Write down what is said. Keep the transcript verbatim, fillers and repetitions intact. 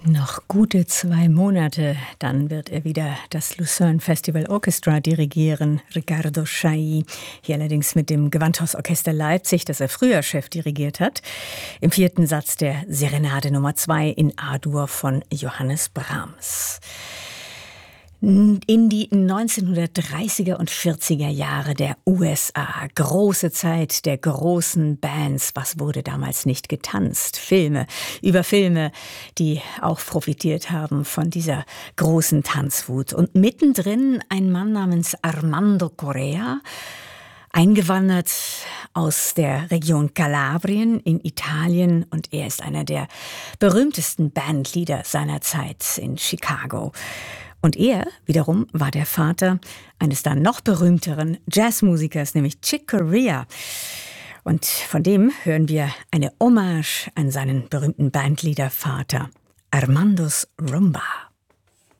Noch gute zwei Monate, dann wird er wieder das Lucerne Festival Orchestra dirigieren, Riccardo Chailly. Hier allerdings mit dem Gewandhausorchester Leipzig, das er früher Chef dirigiert hat. Im vierten Satz der Serenade Nummer zwei in A-Dur von Johannes Brahms. In die neunzehnhundertdreißiger und vierziger Jahre der U S A. Große Zeit der großen Bands. Was wurde damals nicht getanzt? Filme über Filme, die auch profitiert haben von dieser großen Tanzwut. Und mittendrin ein Mann namens Armando Correa, eingewandert aus der Region Kalabrien in Italien. Und er ist einer der berühmtesten Bandleader seiner Zeit in Chicago. Und er wiederum war der Vater eines dann noch berühmteren Jazzmusikers, nämlich Chick Corea. Und von dem hören wir eine Hommage an seinen berühmten Bandleader-Vater, Armando's Rumba.